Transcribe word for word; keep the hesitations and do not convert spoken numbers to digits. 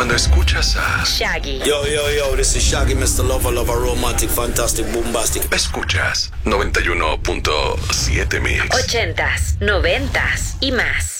Cuando escuchas a Shaggy. Yo, yo, yo, this is Shaggy, mister Lover, Lover, Romantic, Fantastic, Bombastic. escuchas noventa y uno punto siete Mix. Ochentas, noventas y más.